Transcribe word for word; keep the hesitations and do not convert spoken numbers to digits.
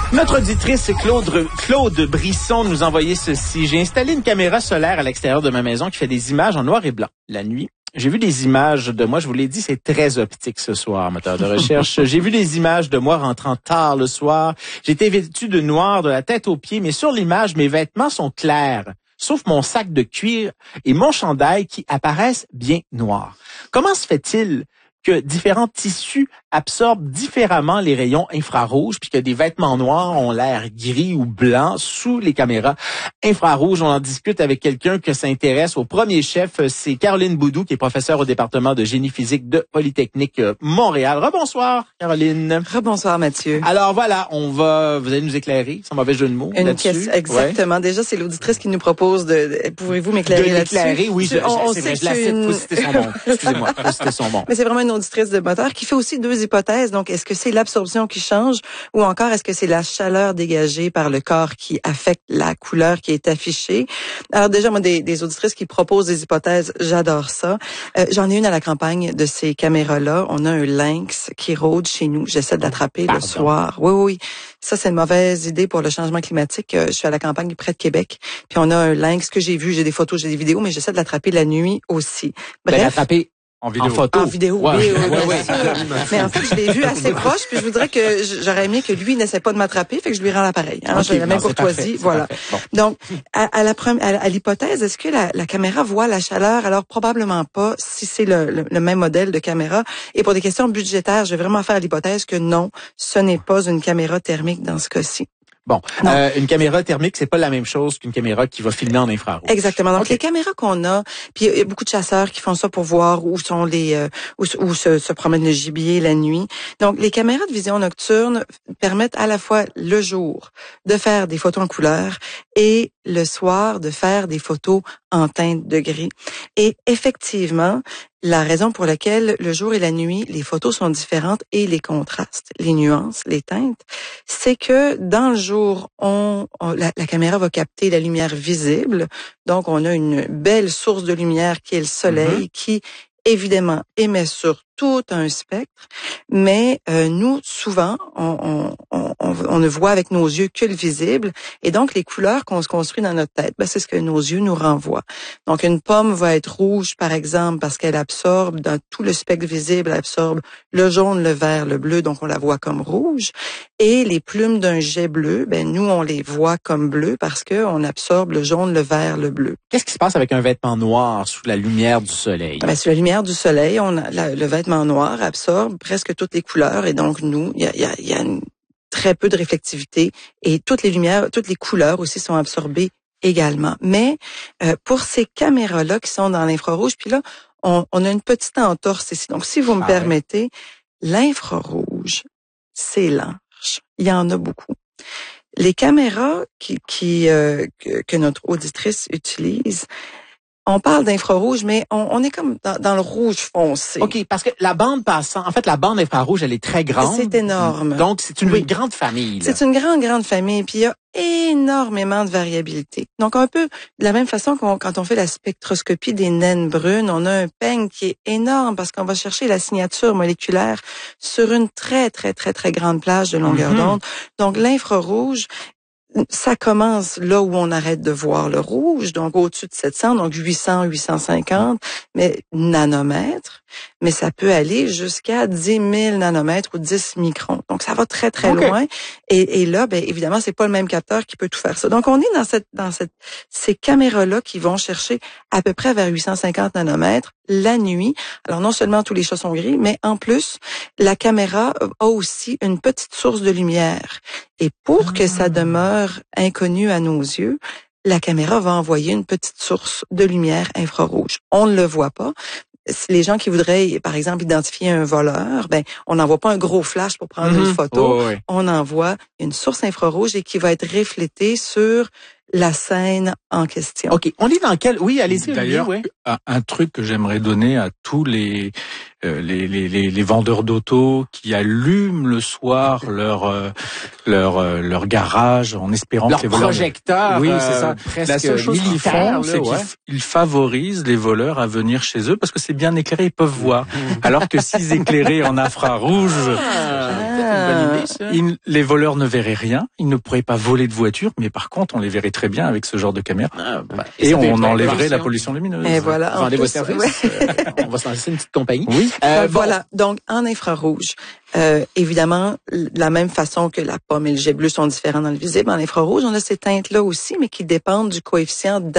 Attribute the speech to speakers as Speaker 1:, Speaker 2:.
Speaker 1: Notre auditrice Claude, Claude Brisson nous a envoyé ceci. J'ai installé une caméra solaire à l'extérieur de ma maison qui fait des images en noir et blanc la nuit. J'ai vu des images de moi, je vous l'ai dit, c'est très optique ce soir, moteur de recherche. J'ai vu des images de moi rentrant tard le soir. J'étais vêtu de noir de la tête aux pieds, mais sur l'image, mes vêtements sont clairs, sauf mon sac de cuir et mon chandail qui apparaissent bien noirs. Comment se fait-il que différents tissus absorbent différemment les rayons infrarouges, puis que des vêtements noirs ont l'air gris ou blancs sous les caméras infrarouges? On en discute avec quelqu'un que ça intéresse au premier chef. C'est Caroline Boudou, qui est professeure au département de génie physique de Polytechnique Montréal. Rebonsoir, Caroline.
Speaker 2: Rebonsoir, Mathieu.
Speaker 1: Alors voilà, on va, vous allez nous éclairer, sans mauvais jeu de mots
Speaker 2: Une
Speaker 1: là-dessus.
Speaker 2: question, exactement. Ouais. Déjà, c'est l'auditrice qui nous propose de, de pouvez-vous m'éclairer là-dessus?
Speaker 1: Éclairer, oui, je, on, on c'est vrai, je la cite, une... faut citer son nom. Excusez-moi, faut citer son nom.
Speaker 2: Mais c'est vraiment une auditrice de moteur qui fait aussi deux hypothèses. Donc, est-ce que c'est l'absorption qui change ou encore est-ce que c'est la chaleur dégagée par le corps qui affecte la couleur qui est affichée? Alors déjà, moi, des, des auditrices qui proposent des hypothèses, j'adore ça. Euh, j'en ai une à la campagne de ces caméras-là. On a un lynx qui rôde chez nous. J'essaie de l'attraper le soir. Oui, oui, oui. Ça, c'est une mauvaise idée pour le changement climatique. Je suis à la campagne près de Québec. Puis on a un lynx que j'ai vu. J'ai des photos, j'ai des vidéos, mais j'essaie de l'attraper la nuit aussi.
Speaker 1: Bref. L'attraper en vidéo.
Speaker 2: En photo. En vidéo,
Speaker 1: ouais.
Speaker 2: oui,
Speaker 1: oui,
Speaker 2: oui,
Speaker 1: oui.
Speaker 2: Mais en fait, je l'ai vu assez proche, puis je voudrais que j'aurais aimé que lui n'essaie pas de m'attraper, fait que je lui rends l'appareil. Hein, okay, j'ai la même courtoisie, voilà. Bon. Donc, à, à la première, à, à l'hypothèse, est-ce que la, la caméra voit la chaleur? Alors probablement pas, si c'est le, le, le même modèle de caméra. Et pour des questions budgétaires, je vais vraiment faire l'hypothèse que non, ce n'est pas une caméra thermique dans ce cas-ci.
Speaker 1: Bon, euh, une caméra thermique, c'est pas la même chose qu'une caméra qui va filmer en infrarouge.
Speaker 2: Exactement. Donc,
Speaker 1: okay.
Speaker 2: Les caméras qu'on a, puis il y a beaucoup de chasseurs qui font ça pour voir où sont les euh, où, où se, se promène le gibier la nuit. Donc, les caméras de vision nocturne permettent à la fois le jour de faire des photos en couleur et le soir de faire des photos en teinte de gris. Et effectivement, la raison pour laquelle le jour et la nuit, les photos sont différentes et les contrastes, les nuances, les teintes, c'est que dans le jour, on, on la, la caméra va capter la lumière visible. Donc, on a une belle source de lumière qui est le soleil, mm-hmm. qui évidemment émet sur tout un spectre, mais euh, nous, souvent, on, on, on, on ne voit avec nos yeux que le visible, et donc les couleurs qu'on se construit dans notre tête, ben, c'est ce que nos yeux nous renvoient. Donc, une pomme va être rouge, par exemple, parce qu'elle absorbe dans tout le spectre visible, elle absorbe le jaune, le vert, le bleu, donc on la voit comme rouge, et les plumes d'un jet bleu, ben nous, on les voit comme bleu parce que on absorbe le jaune, le vert, le bleu.
Speaker 1: Qu'est-ce qui se passe avec un vêtement noir sous la lumière du soleil?
Speaker 2: Ben, sous la lumière du soleil, on a la, le vêtement noir absorbe presque toutes les couleurs et donc nous, il y a, y, a, y a une, très peu de réflectivité et toutes les lumières, toutes les couleurs aussi sont absorbées également. Mais euh, pour ces caméras-là qui sont dans l'infrarouge, puis là, on, on a une petite entorse ici. Donc, si vous me ah permettez, ouais. L'infrarouge, c'est large. Il y en a beaucoup. Les caméras qui, qui euh, que, que notre auditrice utilise, on parle d'infrarouge, mais on, on est comme dans, dans le rouge foncé.
Speaker 1: OK, parce que la bande passant, en fait, la bande infrarouge, elle est très grande.
Speaker 2: C'est énorme.
Speaker 1: Donc, c'est une
Speaker 2: oui.
Speaker 1: grande famille.
Speaker 2: C'est une grande, grande famille. Puis, il y a énormément de variabilité. Donc, un peu de la même façon qu'on, quand on fait la spectroscopie des naines brunes, on a un peigne qui est énorme parce qu'on va chercher la signature moléculaire sur une très, très, très, très grande plage de longueur mm-hmm. d'onde. Donc, l'infrarouge, ça commence là où on arrête de voir le rouge, donc au-dessus de sept cents, donc huit cents, huit cent cinquante, mais nanomètres, mais ça peut aller jusqu'à dix mille nanomètres ou dix microns. Donc ça va très très okay. loin. Et, et là, ben évidemment, c'est pas le même capteur qui peut tout faire ça. Donc on est dans cette dans cette ces caméras-là qui vont chercher à peu près vers huit cent cinquante nanomètres la nuit. Alors non seulement tous les chats sont gris, mais en plus la caméra a aussi une petite source de lumière. Et pour que ça demeure inconnu à nos yeux, la caméra va envoyer une petite source de lumière infrarouge. On ne le voit pas. Les gens qui voudraient, par exemple, identifier un voleur, ben, on n'envoie pas un gros flash pour prendre mm-hmm. une photo. Oh, oui. On envoie une source infrarouge et qui va être reflétée sur la scène en question.
Speaker 1: OK. On est dans quel... Oui, allez-y.
Speaker 3: D'ailleurs,
Speaker 1: oui.
Speaker 3: un, un truc que j'aimerais donner à tous les euh, les, les, les, les vendeurs d'auto qui allument le soir leur euh, leur euh, leur garage en espérant
Speaker 1: leur
Speaker 3: que les voleurs...
Speaker 1: projecteur.
Speaker 3: Oui, c'est ça.
Speaker 1: Euh,
Speaker 3: La seule chose qu'ils font, c'est qu'ils
Speaker 1: ouais.
Speaker 3: ils favorisent les voleurs à venir chez eux parce que c'est bien éclairé, ils peuvent voir. Alors que s'ils éclairaient en infrarouge,
Speaker 1: ah, une bonne idée, ça.
Speaker 3: Ils, les voleurs ne verraient rien, ils ne pourraient pas voler de voiture, mais par contre, on les verrait très bien avec ce genre de caméra.
Speaker 1: Ah, bah,
Speaker 3: et
Speaker 1: et
Speaker 3: on enlèverait la pollution lumineuse.
Speaker 2: Et voilà.
Speaker 1: Vendez vos
Speaker 2: plus,
Speaker 1: services.
Speaker 2: Ouais.
Speaker 1: Euh, on va se lancer une petite compagnie.
Speaker 3: Oui.
Speaker 2: Euh,
Speaker 1: Euh, bon.
Speaker 2: Voilà. Donc, en infrarouge, euh, évidemment, de la même façon que la pomme et le jet bleu sont différents dans le visible, en infrarouge, on a ces teintes-là aussi, mais qui dépendent du coefficient